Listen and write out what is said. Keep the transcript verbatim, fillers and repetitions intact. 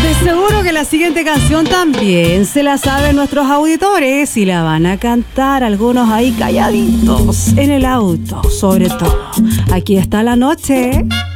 Seguro que la siguiente canción también se la saben nuestros auditores y la van a cantar algunos ahí calladitos en el auto, sobre todo. Aquí está la noche.